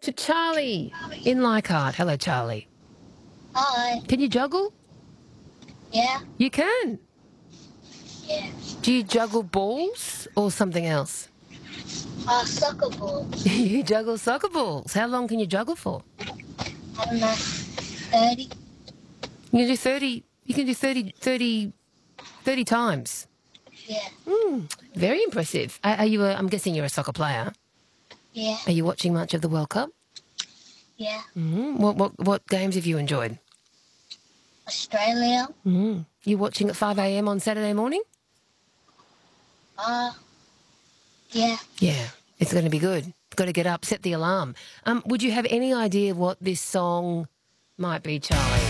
to Charlie in Leichhardt. Hello, Charlie. Hi. Can you juggle? Yeah. You can. Yeah. Do you juggle balls or something else? Soccer balls. You juggle soccer balls. How long can you juggle for? I don't know. 30. You can do 30. You can do 30 times. Yeah. Very impressive. Are you? I'm guessing you're a soccer player. Yeah. Are you watching much of the World Cup? Yeah. What games have you enjoyed? Australia. You watching at 5 a.m. on Saturday morning? Yeah. Yeah, it's going to be good. Got to get up, set the alarm. Would you have any idea what this song might be, Charlie?